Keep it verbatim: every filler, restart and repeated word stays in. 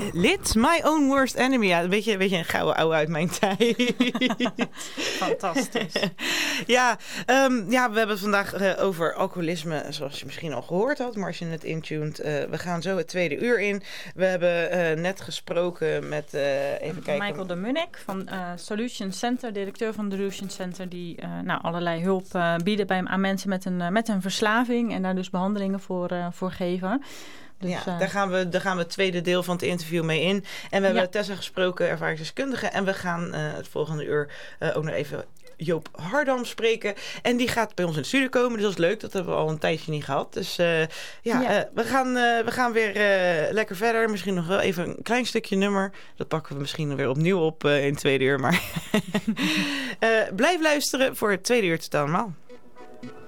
Lid, My Own Worst Enemy. Ja, een beetje, een beetje een gouden ouwe uit mijn tijd. Fantastisch. ja, um, ja, we hebben het vandaag uh, over alcoholisme, zoals je misschien al gehoord had. Maar als je het intuned, uh, we gaan zo het tweede uur in. We hebben uh, net gesproken met, uh, even kijken. Michael de Munnik van uh, Solution Center, directeur van Solution Center, die uh, nou, allerlei hulp uh, bieden bij, aan mensen met een, uh, met een verslaving en daar dus behandelingen voor, uh, voor geven. Dus, ja, uh, daar gaan, we, daar gaan we het tweede deel van het interview mee in. En we hebben ja. Tessa gesproken, ervaringsdeskundige. En we gaan uh, het volgende uur uh, ook nog even Joop Hardam spreken. En die gaat bij ons in de studio komen. Dus dat is leuk. Dat hebben we al een tijdje niet gehad. Dus uh, ja, ja. Uh, we, gaan, uh, we gaan weer uh, lekker verder. Misschien nog wel even een klein stukje nummer. Dat pakken we misschien weer opnieuw op uh, in het tweede uur. Maar uh, blijf luisteren voor het tweede uur tot allemaal.